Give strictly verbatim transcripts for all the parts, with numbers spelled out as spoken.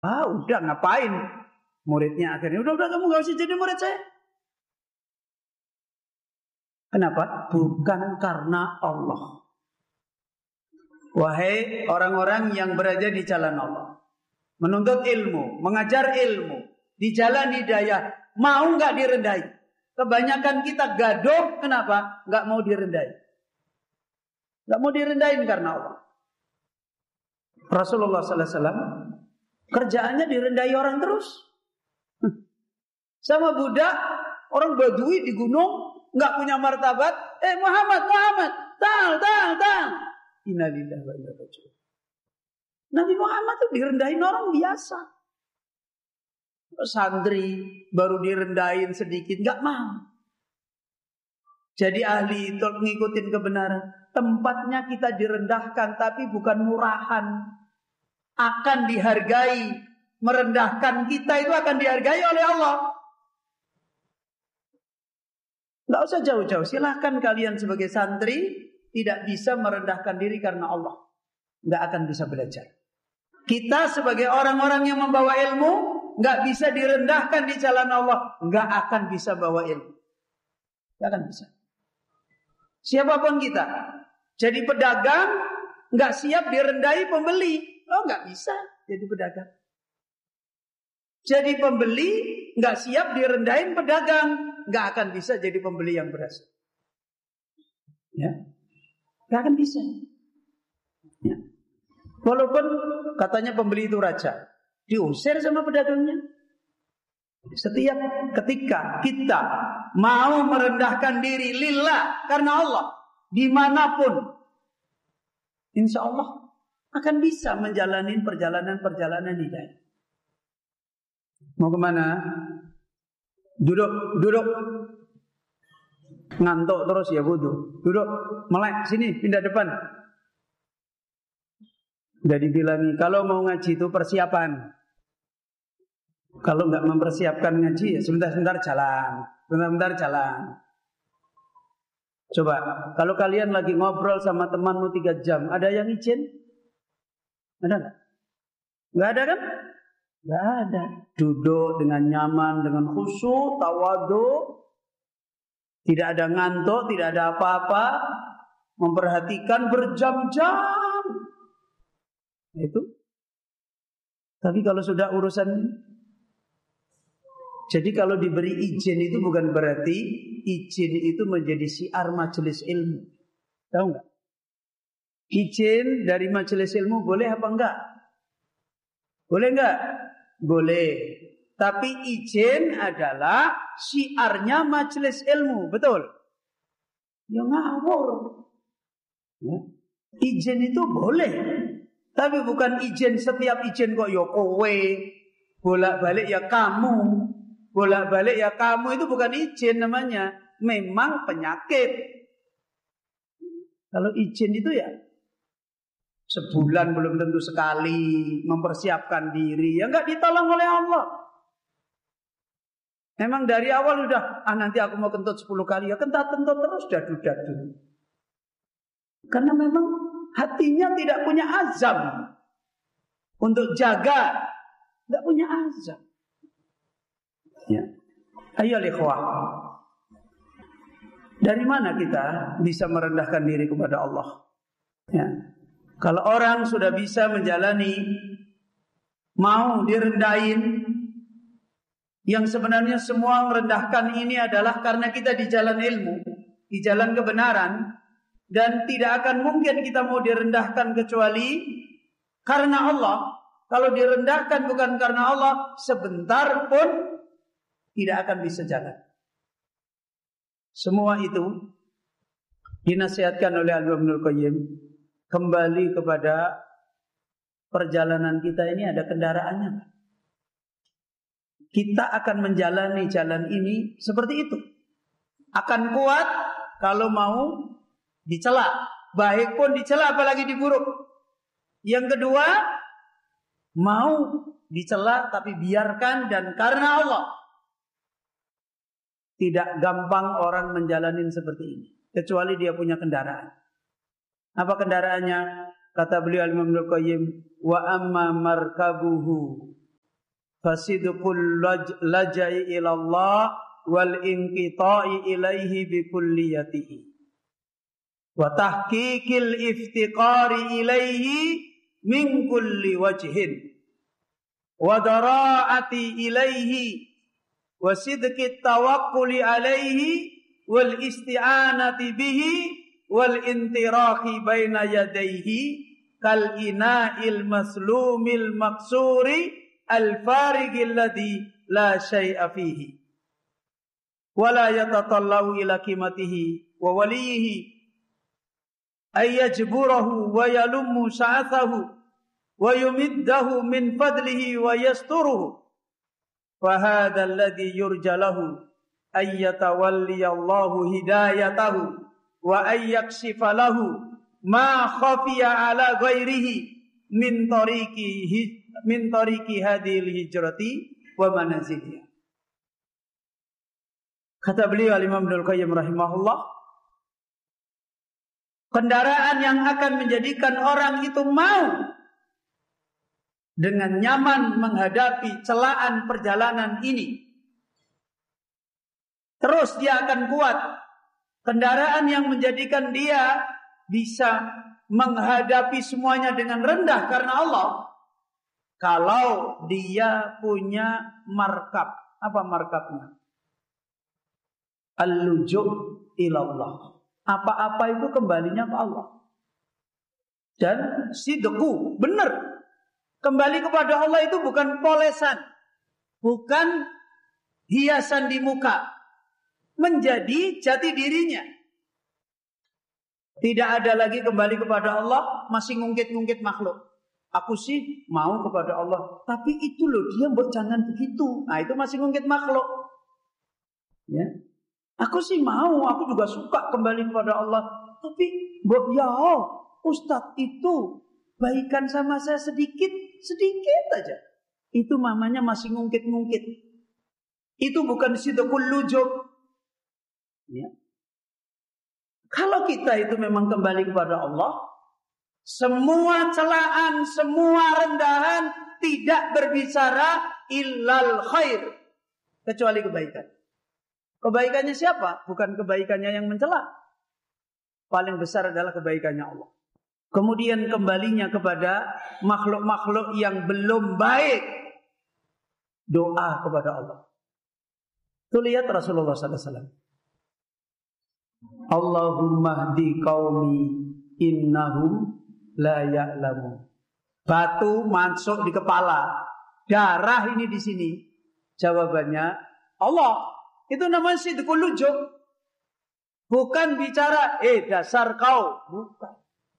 Ah, udah ngapain? Muridnya akhirnya, udah udah kamu gak usah jadi murid saya. Kenapa? Bukan karena Allah. Wahai orang-orang yang berada di jalan Allah, menuntut ilmu, mengajar ilmu, di jalan hidayah, mau nggak direndahi? Kebanyakan kita gaduh, kenapa? Nggak mau direndahi. Nggak mau direndahin karena Allah. Rasulullah sallallahu alaihi wasallam kerjaannya direndahi orang terus. Sama budak, orang Badui di gunung, nggak punya martabat. Eh Muhammad, Muhammad, tang, tang, tang. Innalillahi wa inna ilaihi raji'un. Nabi Muhammad itu direndahin orang biasa. Santri baru direndahin sedikit, nggak mau. Jadi ahli itu ngikutin kebenaran. Tempatnya kita direndahkan, tapi bukan murahan. Akan dihargai. Merendahkan kita itu akan dihargai oleh Allah. Nggak usah jauh-jauh. Silahkan kalian sebagai santri tidak bisa merendahkan diri karena Allah. Nggak akan bisa belajar. Kita sebagai orang-orang yang membawa ilmu, nggak bisa direndahkan di jalan Allah, nggak akan bisa bawa ilmu. Nggak akan bisa. Siapapun kita, jadi pedagang, nggak siap direndahi pembeli, oh nggak bisa jadi pedagang. Jadi pembeli nggak siap direndahin pedagang, nggak akan bisa jadi pembeli yang berhasil. Ya, nggak akan bisa. Ya. Walaupun katanya pembeli itu raja, diusir sama pedagangnya. Setiap ketika kita mau merendahkan diri lillah karena Allah, dimanapun, insya Allah akan bisa menjalani perjalanan-perjalanan hidayah. Mau kemana? Duduk, duduk. Ngantuk terus ya butuh. Duduk, melek sini, pindah depan. Udah dibilangi, kalau mau ngaji itu persiapan. Kalau nggak mempersiapkan ngaji, ya sebentar-sebentar jalan, sebentar-sebentar jalan. Coba, kalau kalian lagi ngobrol sama temanmu tiga jam, ada yang izin? Ada nggak? Nggak ada kan? Nggak ada. Duduk dengan nyaman, dengan khusyuk, tawadhu, tidak ada ngantuk, tidak ada apa-apa, memperhatikan berjam-jam. Itu. Tapi kalau sudah urusan, jadi kalau diberi izin itu bukan berarti izin itu menjadi syiar majelis ilmu. Tahu nggak? Izin dari majelis ilmu boleh apa enggak? Boleh enggak? Boleh. Tapi izin adalah syiarnya majelis ilmu, betul? Ya ngawur. Ya. Izin itu boleh. Tapi bukan izin setiap izin kok ya kowe, bolak-balik ya kamu, bolak-balik ya kamu, itu bukan izin namanya. Memang penyakit. Kalau izin itu ya sebulan belum tentu sekali mempersiapkan diri, ya enggak ditolong oleh Allah. Memang dari awal udah, ah nanti aku mau kentut sepuluh kali, ya kentut-kentut terus dadu-dadu. Karena memang hatinya tidak punya azam untuk jaga, tidak punya azam. Ya. Ayo ikhwah, dari mana kita bisa merendahkan diri kepada Allah? Ya. Kalau orang sudah bisa menjalani, mau direndahin, yang sebenarnya semua merendahkan ini adalah karena kita di jalan ilmu, di jalan kebenaran. Dan tidak akan mungkin kita mau direndahkan kecuali karena Allah. Kalau direndahkan bukan karena Allah, sebentar pun tidak akan bisa jalan. Semua itu dinasihatkan oleh Al-Imam Ibnu Qayyim. Kembali kepada perjalanan kita ini ada kendaraannya. Kita akan menjalani jalan ini seperti itu. Akan kuat kalau mau dicela, baik pun dicela apalagi diburuk. Yang kedua, mau dicela tapi biarkan dan karena Allah. Tidak gampang orang menjalani seperti ini kecuali dia punya kendaraan. Apa kendaraannya? Kata beliau Al-Imam Ibnu Qayyim, wa amma markabuhu fasidqul lajai ilallah wal inqita'i ilaihi bikulliyatihi wa tahqiqil iftiqari ilaihi min kulli wajhin wa dara'ati ilaihi wa sidqit tawakkuli alaihi wal isti'anati bihi wal intiraqi baina yadayhi kal ina'il maslumil maksuri al farigil ladhi la syai'a fihi wala yatatallahu ila qimatihi wa waliyihi ay yajburahu wa yalummu sa'athahu wa yumiddahu min fadlihi wa yasturuhu wa hadha alladhi yurja lahu ay yatawalli Allahu hidayatahu wa ay yakshifa lahu ma khafiya ala ghairihi min tariqi min tariqi hadhil hijrati wa manaziliha. Kata beliau Imam Ibnul Qayyim rahimahullah, kendaraan yang akan menjadikan orang itu mau dengan nyaman menghadapi celaan perjalanan ini, terus dia akan kuat. Kendaraan yang menjadikan dia bisa menghadapi semuanya dengan rendah karena Allah, kalau dia punya markab. Apa markabnya? Al-luju' ilallah. Apa-apa itu kembalinya ke Allah. Dan sidqu, benar. Kembali kepada Allah itu bukan polesan, bukan hiasan di muka. Menjadi jati dirinya. Tidak ada lagi kembali kepada Allah masih ngungkit-ngungkit makhluk. Aku sih mau kepada Allah, tapi itu loh dia mbok jangan begitu. Nah, itu masih ngungkit makhluk. Ya. Aku sih mau, aku juga suka kembali kepada Allah. Tapi, mbok ya, Ustadz itu baikan sama saya sedikit, sedikit aja. Itu mamanya masih ngungkit-ngungkit. Itu bukan sidqul lujub. Ya. Kalau kita itu memang kembali kepada Allah, semua celaan, semua rendahan tidak berbicara illal khair, kecuali kebaikan. Kebaikannya siapa? Bukan kebaikannya yang mencela. Paling besar adalah kebaikannya Allah. Kemudian kembalinya kepada makhluk-makhluk yang belum baik, doa kepada Allah. Tuh lihat Rasulullah sallallahu alaihi wasallam. Allahumma hdi qaumi innahum la ya'lamun. Batu masuk di kepala, darah ini di sini. Jawabannya Allah. Itu namanya sidqul lujub. Bukan bicara, eh dasar kau. Bukan.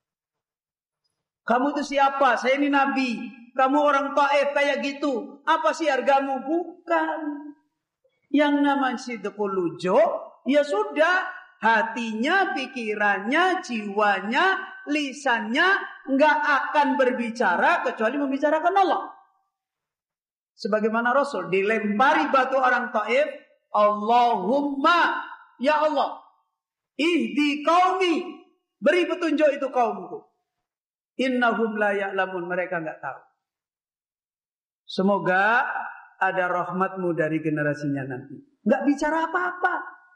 Kamu itu siapa? Saya ini nabi. Kamu orang Taif kayak gitu. Apa sih hargamu? Bukan. Yang namanya sidqul lujub, ya sudah. Hatinya, pikirannya, jiwanya, lisannya nggak akan berbicara kecuali membicarakan Allah. Sebagaimana Rasul dilempari batu orang Taif, Allahumma, ya Allah, ihdi qaumi, beri petunjuk itu kaumku. Innahum la ya'lamun, mereka nggak tahu. Semoga ada rahmatmu dari generasinya nanti. Nggak bicara apa-apa.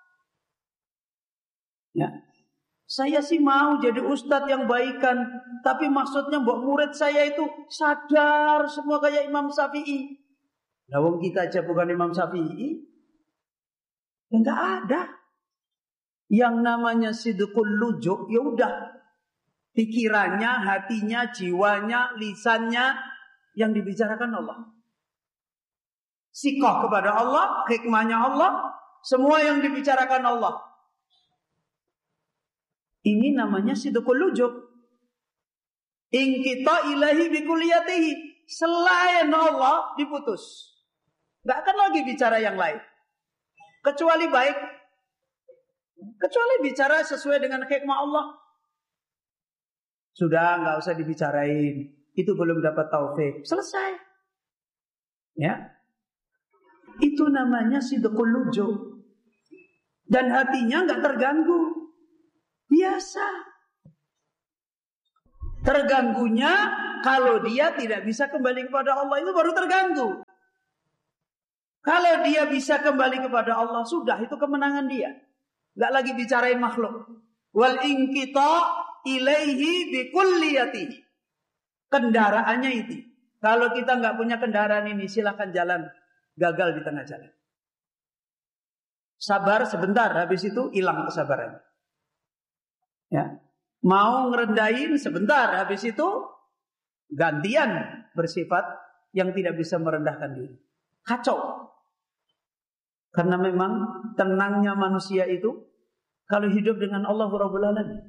Ya, saya sih mau jadi ustadz yang baikan, tapi maksudnya buat murid saya itu sadar semua kayak Imam Syafi'i. Nah, wong kita aja bukan Imam Syafi'i. Enggak ada. Yang namanya sidqul lujub, ya udah. Pikirannya, hatinya, jiwanya, lisannya yang dibicarakan Allah. Sikoh kepada Allah, hikmahnya Allah, semua yang dibicarakan Allah. Ini namanya sidqul lujub. In kita ilahi bikulliyatihi. Selain Allah diputus. Gak akan lagi bicara yang lain. Kecuali baik. Kecuali bicara sesuai dengan hikmah Allah. Sudah gak usah dibicarain. Itu belum dapat taufik. Selesai. Ya. Itu namanya sidqul lujub. Dan hatinya gak terganggu. Biasa. Terganggunya kalau dia tidak bisa kembali kepada Allah, itu baru terganggu. Kalau dia bisa kembali kepada Allah, sudah itu kemenangan dia. Enggak lagi bicarain makhluk. Wal inqita ilaihi bikulliyatihi. Kendaraannya itu. Kalau kita enggak punya kendaraan ini, silakan jalan. Gagal di tengah jalan. Sabar sebentar, habis itu hilang kesabarannya. Ya. Mau ngerendahin sebentar, habis itu gantian bersifat yang tidak bisa merendahkan diri. Kacau. Karena memang tenangnya manusia itu kalau hidup dengan Allah Rabbul Alamin.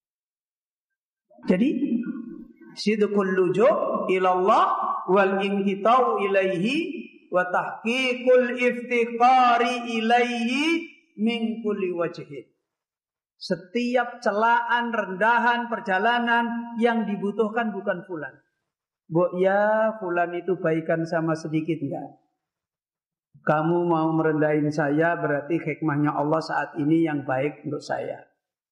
Jadi sidqul luju' ilallah wal inqita'u ilaihi wa tahqiqul iftiqari ilaihi min kulli wajhin. Setiap celaan, rendahan, perjalanan yang dibutuhkan bukan fulan. Bu, ya fulan itu baikan sama sedikit enggak? Kamu mau merendahin saya berarti hikmahnya Allah saat ini yang baik untuk saya.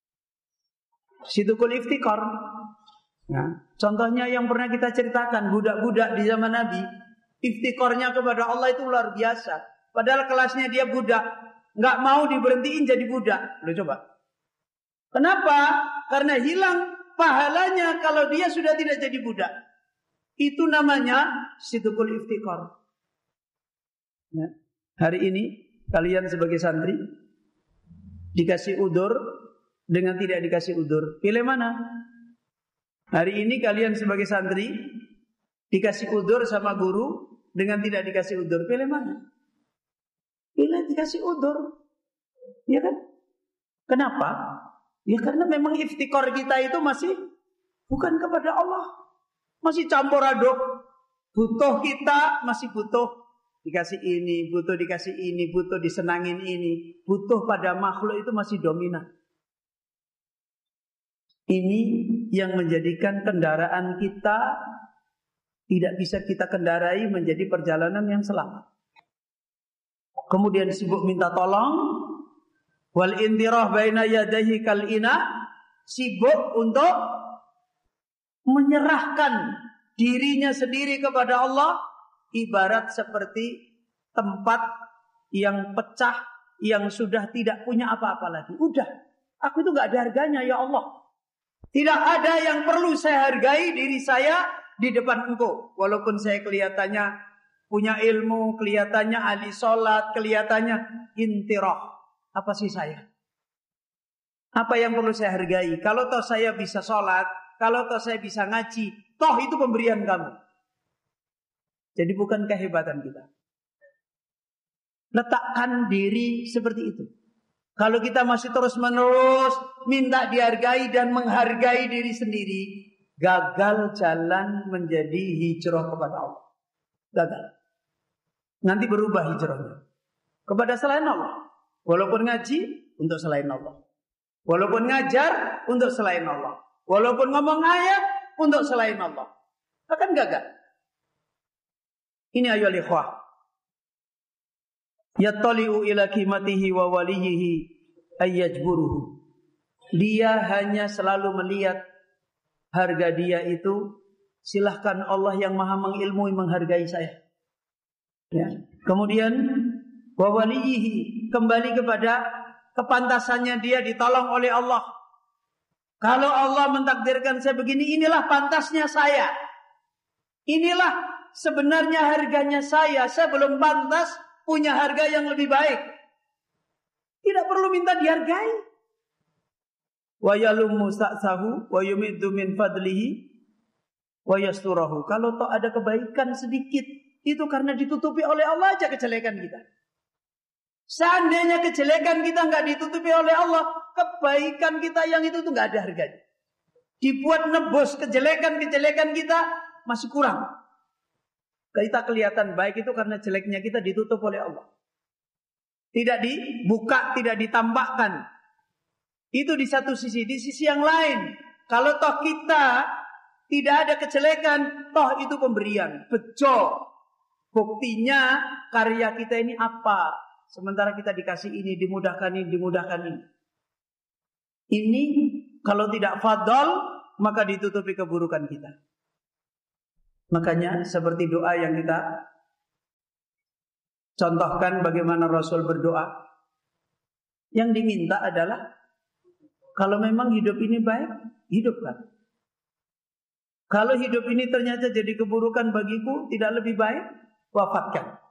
Sidqul iftiqar. Nah, contohnya yang pernah kita ceritakan, budak-budak di zaman Nabi. Iftiqarnya kepada Allah itu luar biasa. Padahal kelasnya dia budak. Nggak mau diberhentiin jadi budak. Loh coba. Kenapa? Karena hilang pahalanya kalau dia sudah tidak jadi budak. Itu namanya sidqul iftiqar. Ya. Hari ini kalian sebagai santri dikasih udzur dengan tidak dikasih udzur. Pilih mana? Hari ini kalian sebagai santri dikasih udzur sama guru dengan tidak dikasih udzur, pilih mana? Pilih dikasih udzur. Ya kan? Kenapa? Ya karena memang iftikar kita itu masih bukan kepada Allah. Masih campur aduk. Butuh kita masih butuh dikasih ini, butuh dikasih ini, butuh disenangin ini. Butuh pada makhluk itu masih dominan. Ini yang menjadikan kendaraan kita tidak bisa kita kendarai menjadi perjalanan yang selamat. Kemudian sibuk minta tolong. Wal indirah baina yadayhi kal ina. Sibuk untuk menyerahkan dirinya sendiri kepada Allah. Ibarat seperti tempat yang pecah, yang sudah tidak punya apa-apa lagi. Udah, aku itu gak ada harganya ya Allah. Tidak ada yang perlu saya hargai diri saya di depan engkau. Walaupun saya kelihatannya punya ilmu, kelihatannya ahli sholat, kelihatannya intirah. Apa sih saya? Apa yang perlu saya hargai? Kalau toh saya bisa sholat, kalau toh saya bisa ngaji, toh itu pemberian kamu. Jadi bukan kehebatan kita. Letakkan diri seperti itu. Kalau kita masih terus-menerus minta dihargai dan menghargai diri sendiri, gagal jalan menjadi hijrah kepada Allah. Gagal. Nanti berubah hijrahnya kepada selain Allah. Walaupun ngaji untuk selain Allah. Walaupun ngajar untuk selain Allah. Walaupun ngomong ayat untuk selain Allah. Akan gagal. Ini ayyuhal ikhwah. Yattali'u ila qimatihi wa waliyihi ayyajburuhu. Dia hanya selalu melihat harga dia itu. Silahkan Allah yang maha mengilmui menghargai saya. Ya. Kemudian wa waliyihi, kembali kepada kepantasannya dia ditolong oleh Allah. Kalau Allah mentakdirkan saya begini, inilah pantasnya saya. Inilah sebenarnya harganya saya. Saya belum pantas punya harga yang lebih baik. Tidak perlu minta dihargai. Wa yalumu sa'sahu wa yumiddu min fadlihi wa yasturahu. Kalau toh ada kebaikan sedikit, itu karena ditutupi oleh Allah aja kejelekan kita. Seandainya kejelekan kita enggak ditutupi oleh Allah, kebaikan kita yang itu tuh enggak ada harganya. Dibuat nebus kejelekan-kejelekan kita masih kurang. Kita kelihatan baik itu karena jeleknya kita ditutup oleh Allah. Tidak dibuka, tidak ditambahkan. Itu di satu sisi. Di sisi yang lain, kalau toh kita tidak ada kejelekan, toh itu pemberian. Bejo. Buktinya karya kita ini apa? Sementara kita dikasih ini, dimudahkan ini, dimudahkan ini. Ini kalau tidak fadl, maka ditutupi keburukan kita. Makanya seperti doa yang kita Contohkan bagaimana Rasul berdoa. Yang diminta adalah kalau memang hidup ini baik, hidupkan. Kalau hidup ini ternyata jadi keburukan bagiku, tidak lebih baik, wafatkan.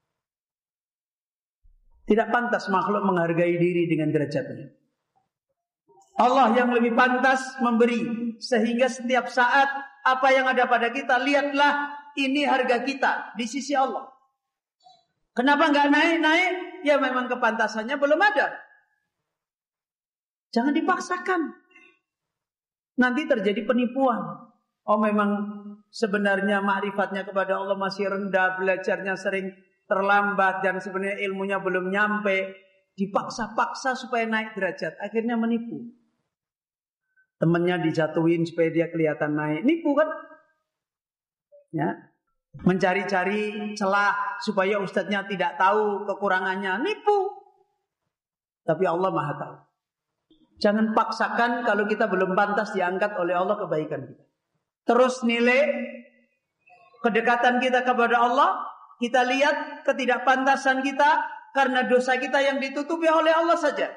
Tidak pantas makhluk menghargai diri dengan derajatnya. Allah yang lebih pantas memberi. Sehingga setiap saat apa yang ada pada kita, lihatlah ini harga kita di sisi Allah. Kenapa nggak naik-naik? Ya memang kepantasannya belum ada. Jangan dipaksakan. Nanti terjadi penipuan. Oh memang sebenarnya ma'rifatnya kepada Allah masih rendah, belajarnya sering terlambat dan sebenarnya ilmunya belum nyampe. Dipaksa-paksa supaya naik derajat, akhirnya menipu. Temannya dijatuhin supaya dia kelihatan naik, nipu kan? Ya, mencari-cari celah supaya ustadznya tidak tahu kekurangannya, nipu. Tapi Allah Maha tahu. Jangan paksakan kalau kita belum pantas diangkat oleh Allah kebaikan kita. Terus nilai kedekatan kita kepada Allah, kita lihat ketidakpantasan kita karena dosa kita yang ditutupi oleh Allah saja.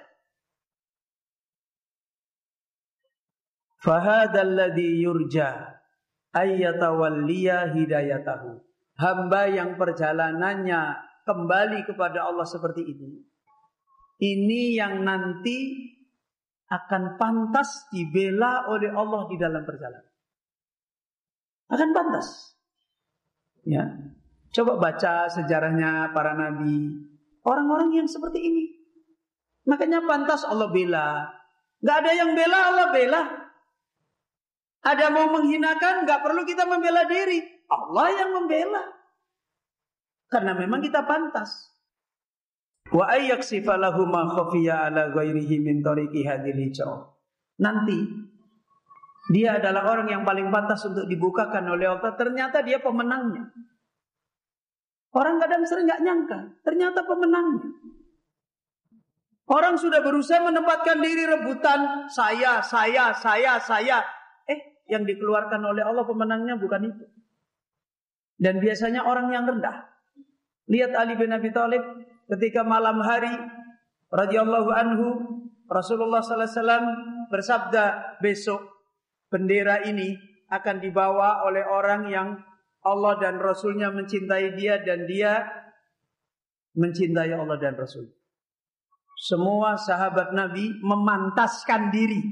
Fahadalladzi yurja ayyatawalliya hidayatahu. Hamba yang perjalanannya kembali kepada Allah seperti ini, ini yang nanti akan pantas dibela oleh Allah di dalam perjalanan. Akan pantas. Ya. Coba baca sejarahnya para nabi, orang-orang yang seperti ini. Makanya pantas Allah bela. Gak ada yang bela, Allah bela. Ada mau menghinakan, gak perlu kita membela diri. Allah yang membela. Karena memang kita pantas. Wa ayyaksifa lahu ma khafiya ala ghairihi min tariqi hadhil hijrah. Nanti dia adalah orang yang paling pantas untuk dibukakan oleh Allah. Ternyata dia pemenangnya. Orang kadang sering gak nyangka, ternyata pemenangnya. Orang sudah berusaha menempatkan diri rebutan, saya, saya, saya, saya. Eh, yang dikeluarkan oleh Allah pemenangnya bukan itu. Dan biasanya orang yang rendah. Lihat Ali bin Abi Thalib ketika malam hari radhiyallahu anhu, Rasulullah sallallahu alaihi wasallam bersabda, besok bendera ini akan dibawa oleh orang yang Allah dan Rasulnya mencintai dia dan dia mencintai Allah dan Rasul. Semua sahabat Nabi memantaskan diri,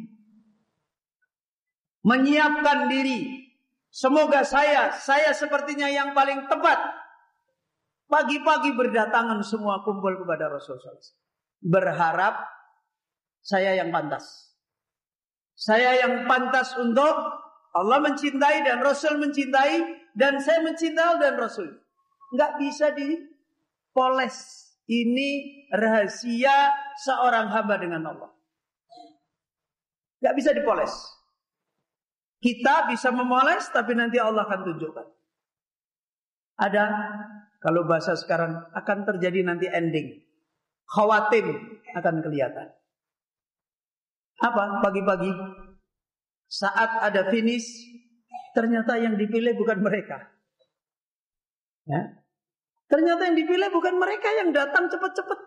menyiapkan diri. Semoga saya, saya sepertinya yang paling tepat. Pagi-pagi berdatangan semua kumpul kepada Rasulullah. Berharap saya yang pantas. Saya yang pantas untuk Allah mencintai dan Rasul mencintai. Dan saya mencintai Allah dan Rasul. Nggak bisa dipoles. Ini rahasia seorang hamba dengan Allah. Nggak bisa dipoles. Kita bisa memoles, tapi nanti Allah akan tunjukkan. Ada, kalau bahasa sekarang, akan terjadi nanti ending. Khawatim akan kelihatan. Apa? Pagi-pagi, saat ada finish, ternyata yang dipilih bukan mereka. Ya. Ternyata yang dipilih bukan mereka yang datang cepat-cepat.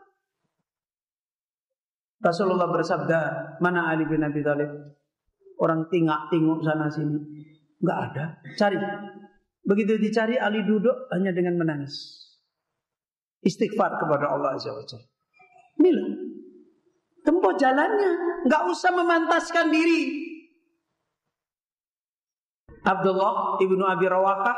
Rasulullah bersabda, mana Ali bin Abi Thalib? Orang tingak-tinguk sana sini. Enggak ada. Cari. Begitu dicari, Ali duduk hanya dengan menangis. Istighfar kepada Allah Azza wa Jalla. Inilah. Tempuh jalannya. Enggak usah memantaskan diri. Abdullah ibnu Abi Rawaqah,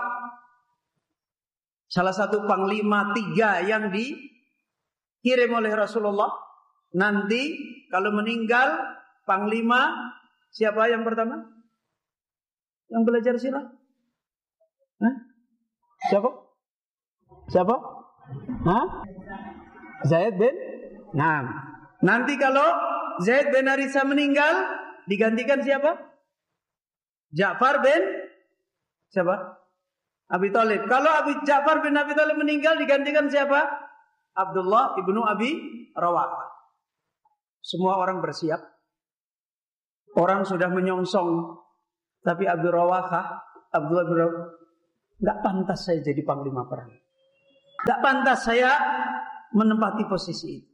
salah satu panglima tiga yang dikirim oleh Rasulullah. Nanti kalau meninggal panglima, siapa yang pertama? Yang belajar silat? Hah? Siapa? Siapa? Hah? Zaid bin? Nah, nanti kalau Zaid bin Haritsah meninggal, digantikan siapa? Ja'far bin siapa? Abi Thalib. Kalau Abi Ja'far bin Abi Thalib meninggal, digantikan siapa? Abdullah ibnu Abi Rawaqah. Semua orang bersiap. Orang sudah menyongsong. Tapi Abi Rawaqah, Abdullah bin Rawaqah, nggak pantas saya jadi panglima perang. Gak pantas saya menempati posisi itu.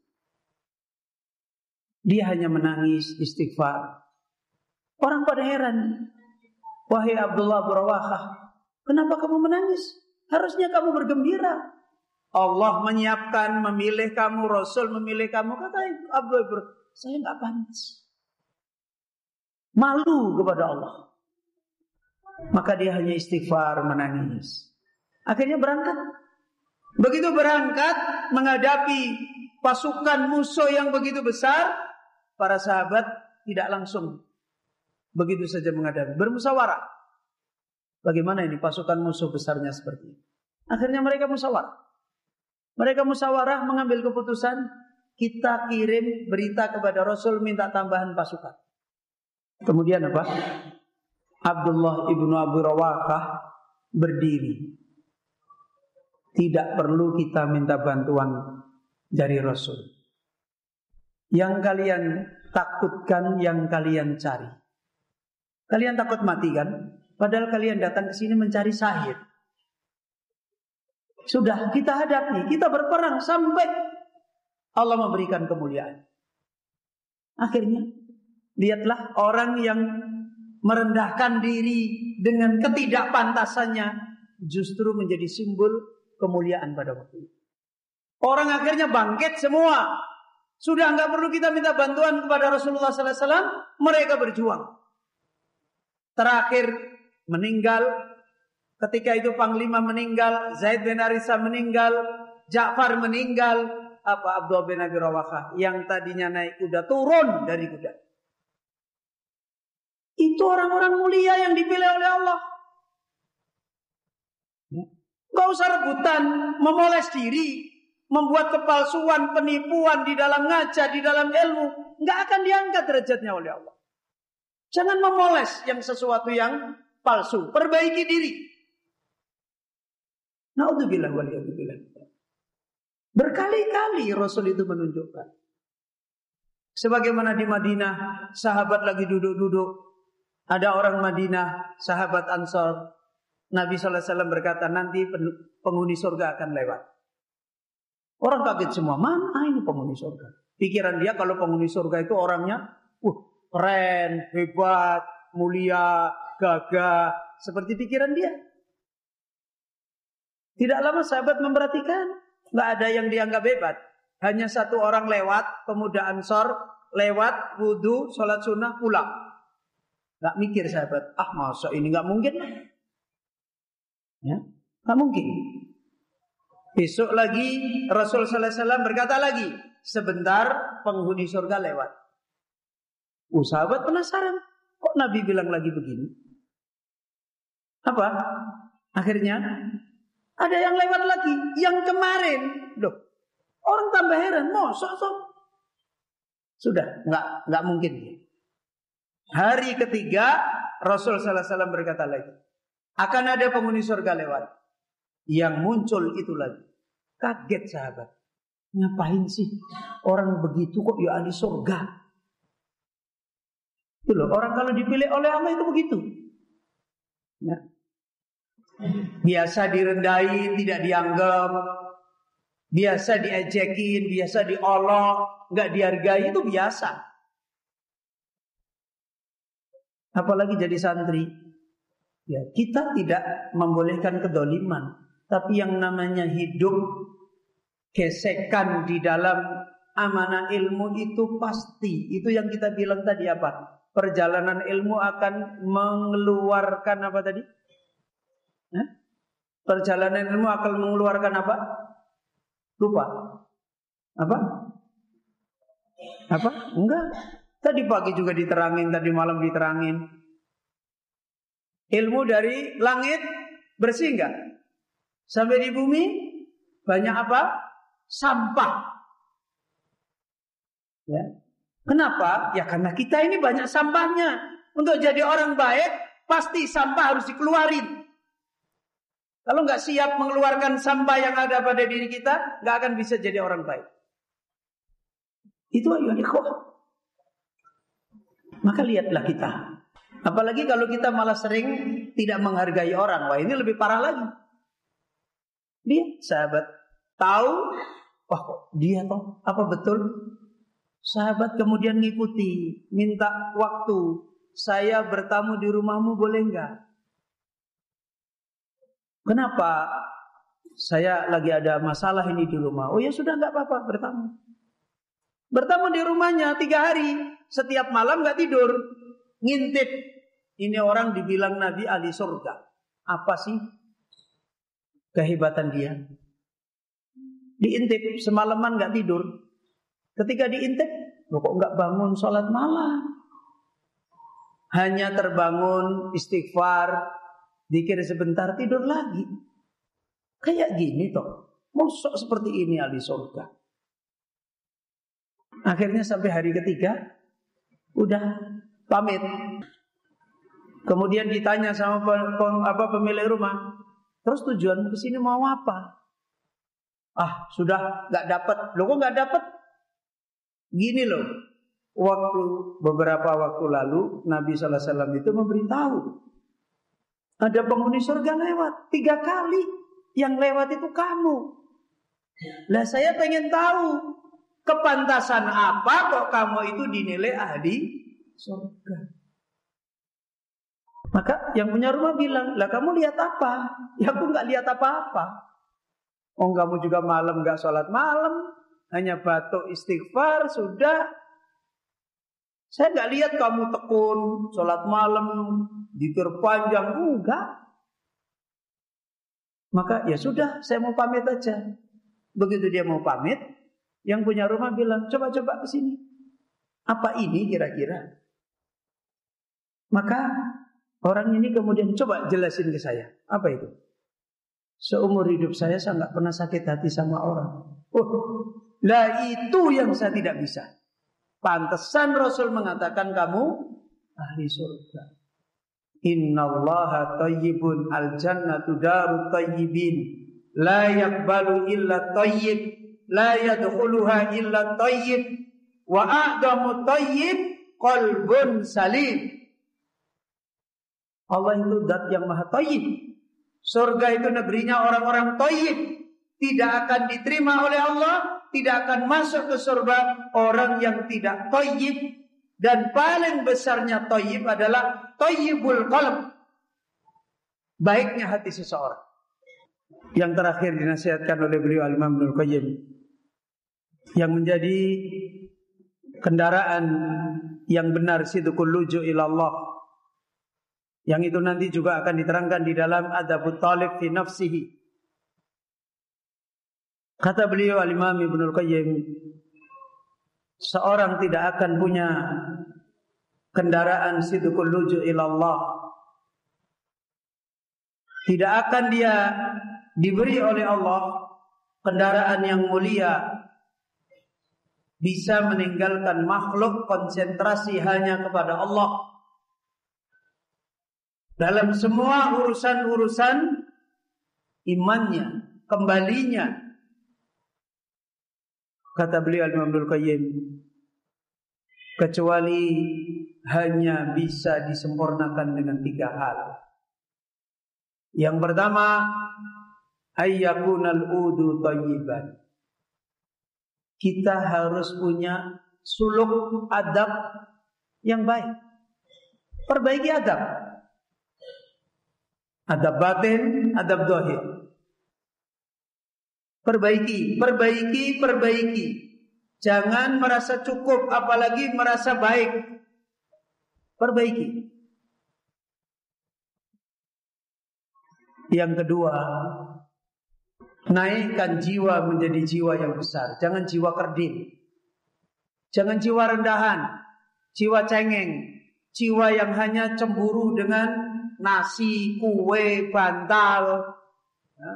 Dia hanya menangis, istighfar. Orang pada heran. Wahai Abdullah bin Rawahah, kenapa kamu menangis? Harusnya kamu bergembira. Allah menyiapkan, memilih kamu, Rasul memilih kamu. Kata Abdullah bin Rawahah, saya gak pantas. Malu kepada Allah. Maka dia hanya istighfar, menangis. Akhirnya berangkat. Begitu berangkat menghadapi pasukan musuh yang begitu besar, para sahabat tidak langsung begitu saja menghadapi, bermusyawarah. Bagaimana ini pasukan musuh besarnya seperti ini? Akhirnya mereka musyawarah. Mereka musyawarah mengambil keputusan, kita kirim berita kepada Rasul minta tambahan pasukan. Kemudian apa? Abdullah ibnu Abi Rawahah berdiri. Tidak perlu kita minta bantuan dari Rasul. Yang kalian takutkan, yang kalian cari. Kalian takut mati kan? Padahal kalian datang ke sini mencari syahid. Sudah kita hadapi, kita berperang sampai Allah memberikan kemuliaan. Akhirnya, lihatlah orang yang merendahkan diri dengan ketidakpantasannya justru menjadi simbol kemuliaan pada waktu itu. Orang akhirnya bangkit semua. Sudah enggak perlu kita minta bantuan kepada Rasulullah sallallahu alaihi wasallam. Mereka berjuang. Terakhir meninggal. Ketika itu Panglima meninggal. Zaid bin Harithah meninggal. Ja'far meninggal. Apa Abdullah bin Abi Rawahah yang tadinya naik kuda turun dari kuda. Itu orang-orang mulia yang dipilih oleh Allah. Gak usah rebutan, memoles diri, membuat kepalsuan, penipuan di dalam ngaca, di dalam ilmu. Gak akan diangkat derajatnya oleh Allah. Jangan memoles yang sesuatu yang palsu. Perbaiki diri. Na'udzubillah waliyadzubillah. Berkali-kali Rasul itu menunjukkan. Sebagaimana di Madinah, sahabat lagi duduk-duduk. Ada orang Madinah, sahabat Ansor. Nabi sallallahu alaihi wasallam berkata, nanti penghuni surga akan lewat. Orang kaget semua, mana ini penghuni surga? Pikiran dia kalau penghuni surga itu orangnya, uh, keren, hebat, mulia, gagah. Seperti pikiran dia. Tidak lama sahabat memperhatikan, nggak ada yang dianggap hebat. Hanya satu orang lewat, pemuda Ansor, lewat, wudu, sholat sunnah, pulang. Nggak mikir sahabat, ah masa ini nggak mungkin. Ya, nggak mungkin. Besok lagi Rasul sallallahu alaihi wasallam berkata lagi, sebentar penghuni surga lewat. Uh, sahabat penasaran, kok Nabi bilang lagi begini? Apa? Akhirnya ada yang lewat lagi, yang kemarin, loh, orang tambah heran, mosok sok. Sudah, nggak nggak mungkin. Hari ketiga Rasul sallallahu alaihi wasallam berkata lagi, akan ada penghuni surga lewat. Yang muncul itu lagi. Kaget sahabat. Ngapain sih orang begitu kok ya ahli surga? Itu loh, orang kalau dipilih oleh Allah itu begitu. Ya. Biasa direndahin, tidak dianggap. Biasa diejekin, biasa diolok, nggak dihargai, itu biasa. Apalagi jadi santri. Ya, kita tidak membolehkan kedoliman, tapi yang namanya hidup gesekan di dalam amanah ilmu itu pasti. Itu yang kita bilang tadi apa? Perjalanan ilmu akan mengeluarkan apa tadi? Hah? Perjalanan ilmu akan mengeluarkan apa? Lupa. Apa? Apa? Enggak. Tadi pagi juga diterangin, tadi malam diterangin. Ilmu dari langit bersih enggak? Sampai di bumi banyak apa? Sampah. Ya. Kenapa? Ya karena kita ini banyak sampahnya. Untuk jadi orang baik pasti sampah harus dikeluarin. Kalau enggak siap mengeluarkan sampah yang ada pada diri kita, enggak akan bisa jadi orang baik. Itu ayo ikhwah. Maka lihatlah kita. Apalagi kalau kita malah sering tidak menghargai orang. Wah ini lebih parah lagi. Dia sahabat tahu, wah kok dia toh, apa betul? Sahabat kemudian ngikuti, minta waktu, saya bertamu di rumahmu boleh enggak? Kenapa? Saya lagi ada masalah ini di rumah. Oh ya sudah, enggak apa-apa, bertamu. Bertamu di rumahnya tiga hari, setiap malam enggak tidur, ngintip. Ini orang dibilang Nabi ahli surga. Apa sih kehebatan dia? Diintip semalaman enggak tidur. Ketika diintip, kok enggak bangun sholat malam? Hanya terbangun, istighfar, zikir sebentar, tidur lagi. Kayak gini toh. Mosok seperti ini ahli surga. Akhirnya sampai hari ketiga, udah pamit. Kemudian ditanya sama pem, apa, pemilik rumah, terus tujuanmu kesini mau apa? Ah, sudah nggak dapat. Loh kok nggak dapat? Gini loh, waktu beberapa waktu lalu Nabi Sallallahu Alaihi Wasallam itu memberitahu ada penghuni surga lewat tiga kali, yang lewat itu kamu. Lah saya pengen tahu kepantasan apa kok kamu itu dinilai ahli surga. Maka yang punya rumah bilang, lah kamu lihat apa? Ya aku nggak lihat apa-apa. Oh kamu juga malam nggak sholat malam, hanya batuk istighfar sudah. Saya nggak lihat kamu tekun sholat malam, zikir panjang, enggak. Maka ya sudah, saya mau pamit aja. Begitu dia mau pamit, yang punya rumah bilang, coba-coba ke sini. Apa ini kira-kira? Maka orang ini kemudian coba jelasin ke saya. Apa itu? Seumur hidup saya, saya nggak pernah sakit hati sama orang. Oh, lah itu yang saya tidak bisa. Pantesan Rasul mengatakan kamu ahli surga. Innallaha thayyibun al-jannatu darut thayyibin. La yaqbalu illa thayyib. La yadkhuluha illa thayyib. Wa a'damu thayyib qalbun salim. Allah itu zat yang maha thayyib. Surga itu negerinya orang-orang thayyib. Tidak akan diterima oleh Allah, tidak akan masuk ke surga orang yang tidak thayyib. Dan paling besarnya thayyib adalah thayyibul qalb, baiknya hati seseorang. Yang terakhir dinasihatkan oleh beliau Al-Imam Ibnul Qayyim, yang menjadi kendaraan yang benar sidqul luju' ilallah, yang itu nanti juga akan diterangkan di dalam Adabut Talib fi nafsihi. Kata beliau Al-Imam Ibnul Qayyim, seorang tidak akan punya kendaraan sidqul luju' ilallah, tidak akan dia diberi oleh Allah kendaraan yang mulia, bisa meninggalkan makhluk, konsentrasi hanya kepada Allah dalam semua urusan-urusan imannya, kembalinya. Kata beliau Imam Ibnul Qayyim, kecuali hanya bisa disempurnakan dengan tiga hal. Yang pertama, ayyakunal udu thayyiban. Kita harus punya suluk adab yang baik. Perbaiki adab. Adab batin, adab zahir. Perbaiki, perbaiki, perbaiki. Jangan merasa cukup, apalagi merasa baik. Perbaiki. Yang kedua, naikkan jiwa menjadi jiwa yang besar. Jangan jiwa kerdil. Jangan jiwa rendahan, jiwa cengeng, jiwa yang hanya cemburu dengan nasi, kue, bantal, ya,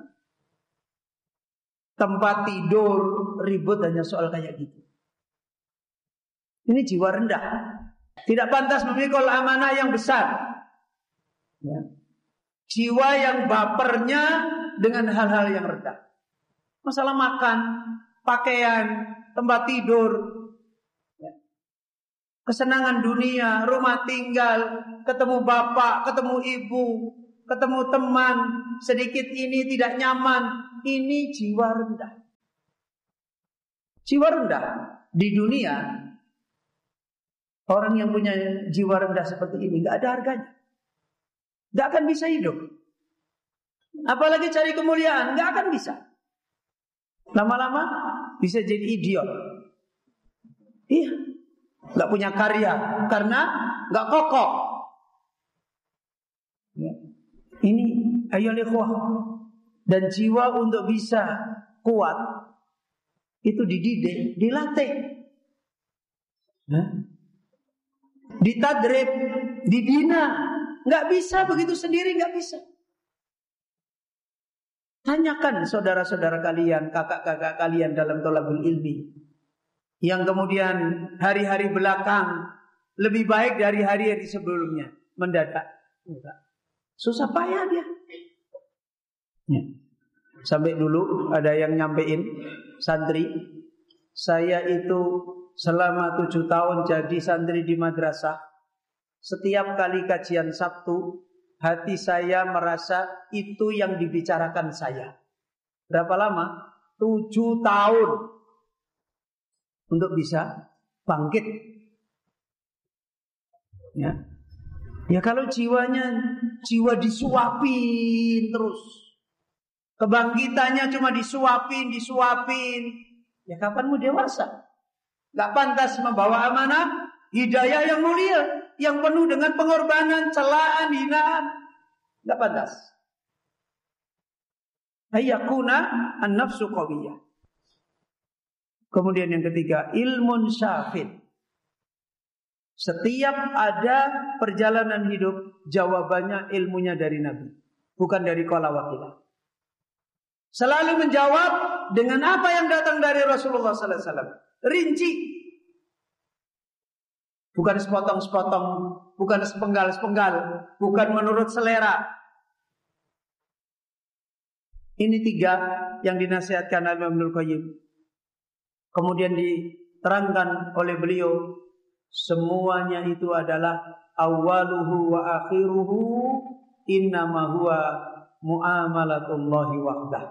tempat tidur, ribut hanya soal kayak gitu. Ini jiwa rendah. Tidak pantas memikul amanah yang besar. Ya. Jiwa yang bapernya dengan hal-hal yang rendah. Masalah makan, pakaian, tempat tidur, ya, kesenangan dunia, rumah tinggal, ketemu bapak, ketemu ibu, ketemu teman, sedikit ini tidak nyaman. Ini jiwa rendah. Jiwa rendah di dunia, orang yang punya jiwa rendah seperti ini nggak ada harganya, nggak akan bisa hidup. Apalagi cari kemuliaan, nggak akan bisa. Lama-lama bisa jadi idiot. Iya, nggak punya karya karena nggak kokoh. Ini ayolah ikhwah, dan jiwa untuk bisa kuat itu dididik, dilatih, ditadrib, dibina. Nggak bisa begitu sendiri, nggak bisa. Tanyakan saudara-saudara kalian, kakak-kakak kalian dalam thalabul ilmi, yang kemudian hari-hari belakang lebih baik dari hari-hari sebelumnya, mendadak enggak. Susah payah dia. Ya. Sampai dulu ada yang nyampein santri, saya itu selama tujuh tahun jadi santri di madrasah. Setiap kali kajian Sabtu, hati saya merasa itu yang dibicarakan saya. Berapa lama? Tujuh tahun untuk bisa bangkit. Ya, ya kalau jiwanya jiwa disuapin terus, kebangkitannya cuma disuapin, disuapin, ya kapan mau dewasa? Gak pantas membawa amanah hidayah yang mulia, yang penuh dengan pengorbanan, celaan, hinaan. Gak pantas. Ayyakuna an-nafsu qawiyah. Kemudian yang ketiga, ilmun syafin. Setiap ada perjalanan hidup, jawabannya ilmunya dari Nabi, bukan dari qala wa qila. Selalu menjawab dengan apa yang datang dari Rasulullah sallallahu alaihi wasallam. Rinci. Bukan sepotong-sepotong, bukan sepenggal-sepenggal, bukan menurut selera. Ini tiga yang dinasihatkan oleh Ibnu Qayyim. Kemudian diterangkan oleh beliau, semuanya itu adalah awaluhu wa akhiruhu innama huwa muamalatullahi wahdah.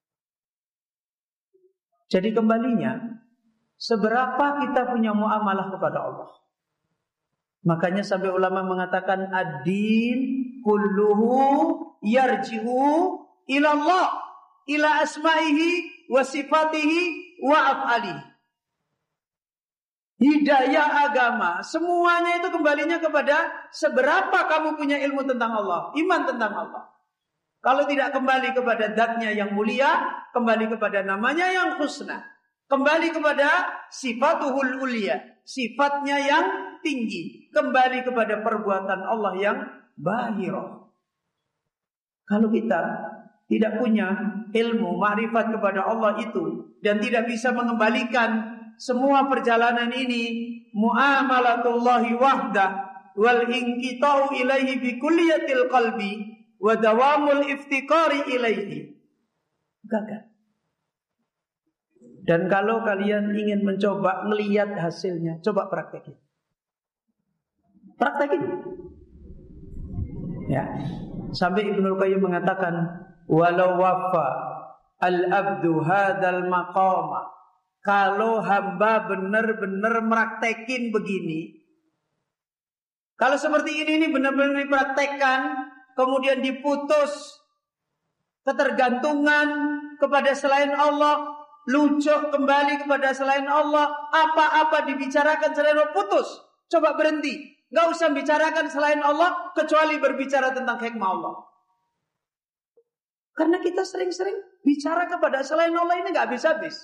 Jadi kembalinya, seberapa kita punya muamalah kepada Allah. Makanya sampai ulama mengatakan ad-din kulluhu yarji'u ila Allah, ila asma'ihi wa sifatihi wa af'alihi. Hidayah agama semuanya itu kembalinya kepada seberapa kamu punya ilmu tentang Allah, iman tentang Allah. Kalau tidak kembali kepada zatnya yang mulia, kembali kepada namanya yang husna, kembali kepada sifatuhul ulia, sifatnya yang tinggi, kembali kepada perbuatan Allah yang bahirah. Kalau kita tidak punya ilmu ma'rifat kepada Allah itu dan tidak bisa mengembalikan semua perjalanan ini muamalatullahi wahdah wal inqita'u ilaihi bi kulliyatil qalbi wa dawamul iftiqari ilaihi, gagal. Dan kalau kalian ingin mencoba melihat hasilnya, coba praktekin. Praktekin. Ya. Sampai Ibnu Qayyim mengatakan, walau wafa al-abdu hadzal maqama, kalau hamba benar-benar meraktekin begini, kalau seperti ini ini benar-benar dipraktekkan, kemudian diputus ketergantungan kepada selain Allah, lucuh kembali kepada selain Allah, apa-apa dibicarakan selain Allah, putus, coba berhenti. Gak usah bicarakan selain Allah kecuali berbicara tentang hikmah Allah. Karena kita sering-sering bicara kepada selain Allah ini gak habis-habis.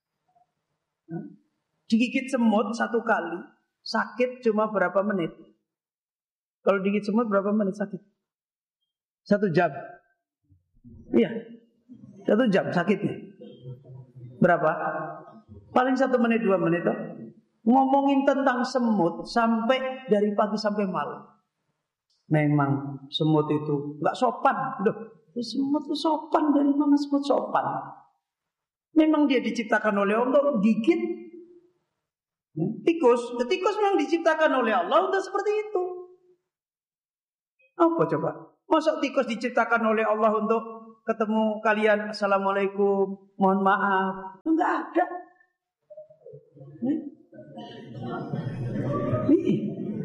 Digigit semut satu kali sakit cuma berapa menit? Kalau digigit semut berapa menit sakit? Satu jam. Iya, satu jam sakitnya. Berapa? Paling satu menit dua menit toh. Ngomongin tentang semut sampai dari pagi sampai malam. Memang semut itu nggak sopan. Loh, semut itu sopan, dari mana semut sopan? Memang dia diciptakan oleh Allah gigit. Tikus, tikus memang diciptakan oleh Allah untuk seperti itu. Apa coba? Masa tikus diciptakan oleh Allah untuk ketemu kalian, assalamualaikum, mohon maaf? Enggak ada. Nih.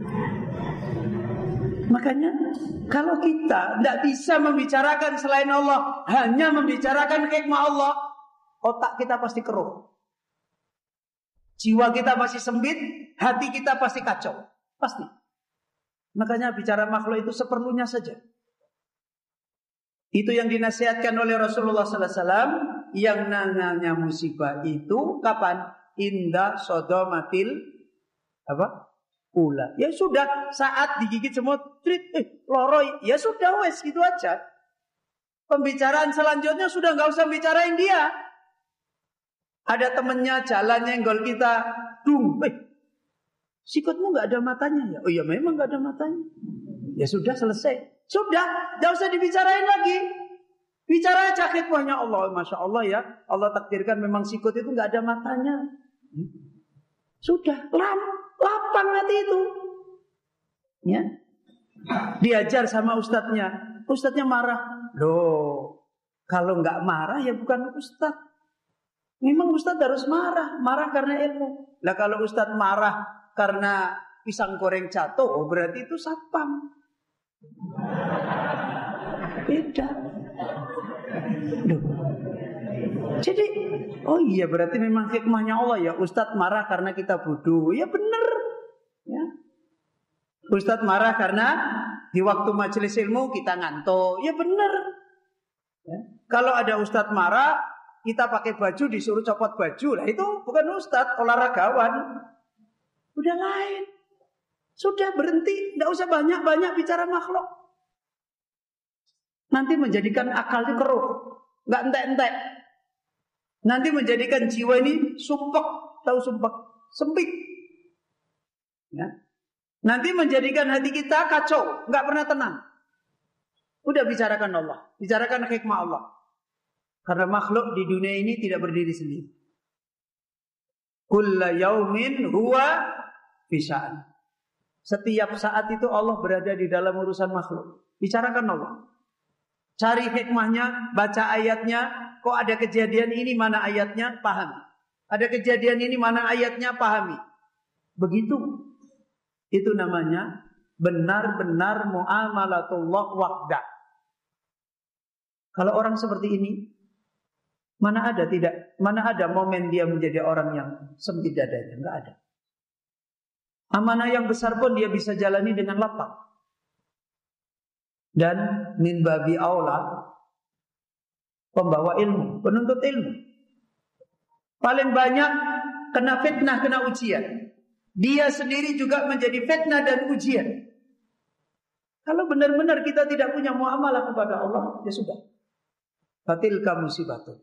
Makanya kalau kita tidak bisa membicarakan selain Allah, hanya membicarakan hikmah Allah, otak kita pasti keruh, jiwa kita pasti sempit, hati kita pasti kacau, pasti. Makanya bicara makhluk itu seperlunya saja. Itu yang dinasihatkan oleh Rasulullah sallallahu alaihi wasallam. Yang namanya musibah itu kapan? Inda sodomatil apa? Ula. Ya sudah, saat digigit semut, trit, eh, loroi. Ya sudah, wes gitu aja. Pembicaraan selanjutnya sudah nggak usah bicarain dia. Ada temennya jalan nyenggol kita, dung, eh, sikutmu nggak ada matanya ya? Oh iya memang nggak ada matanya. Ya sudah, selesai. Sudah, nggak usah dibicarain lagi. Bicara aja hikmahnya Allah. Masya Allah ya, Allah takdirkan memang sikut itu nggak ada matanya. Sudah, lam, lapang hati itu. Ya, diajar sama ustadznya. Ustadznya marah. Loh, kalau nggak marah ya bukan ustadz. Memang ustadz harus marah, marah karena ilmu. Lah kalau ustadz marah karena pisang goreng jatuh, oh berarti itu satpam. Beda. Loh. Jadi, oh iya berarti memang hikmahnya Allah ya. Ustadz marah karena kita bodoh, ya benar. Ya. Ustadz marah karena di waktu majelis ilmu kita ngantuk, ya benar. Ya. Kalau ada ustadz marah, kita pakai baju disuruh copot baju, lah itu bukan ustadz, olahragawan. Udah lain. Sudah berhenti, tidak usah banyak-banyak bicara makhluk. Nanti menjadikan akal itu keruh, nggak entek-entek. Nanti menjadikan jiwa ini sumpek, tahu sumpek, sempit. Ya. Nanti menjadikan hati kita kacau, nggak pernah tenang. Udah bicarakan Allah, bicarakan hikmah Allah. Karena makhluk di dunia ini tidak berdiri sendiri. Kulla yaumin huwa fisa'an. Setiap saat itu Allah berada di dalam urusan makhluk. Bicarakan Allah. Cari hikmahnya, baca ayatnya. Kok ada kejadian ini, mana ayatnya, pahami. Ada kejadian ini, mana ayatnya, pahami. Begitu. Itu namanya benar-benar muamalatullah wahda. Kalau orang seperti ini, mana ada tidak, mana ada momen dia menjadi orang yang sempit dadanya, enggak ada. Amanah yang besar pun dia bisa jalani dengan lapang. Dan min babi aula, pembawa ilmu, penuntut ilmu. Paling banyak kena fitnah, kena ujian. Dia sendiri juga menjadi fitnah dan ujian. Kalau benar-benar kita tidak punya muamalah kepada Allah, ya sudah. Fatilka musibatun.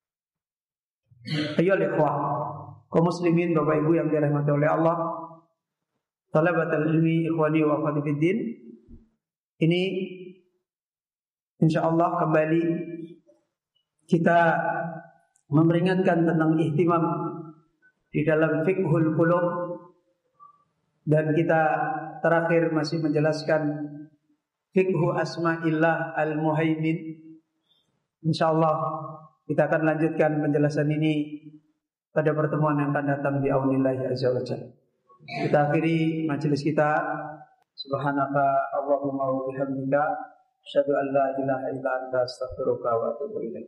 Ayo ikhwah, kaum muslimin, Bapak Ibu yang dirahmati oleh Allah, talabatul ilmi, ikhwani wa akhwati fiddin. Ini insyaallah kembali kita memperingatkan tentang ihtimam di dalam fiqhul qulub, dan kita terakhir masih menjelaskan fiqhu asma'illah al-muhaimin. Insyaallah kita akan lanjutkan penjelasan ini pada pertemuan yang akan datang di aunillahi azza wa jalla. Kita akhiri majelis kita. Subhanaka Allahumma wa bihamdika asyhadu an la ilaha illa anta astaghfiruka wa atubu ilaik.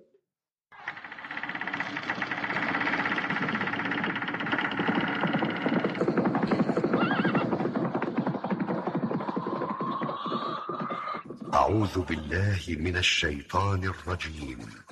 أعوذ بالله من الشيطان الرجيم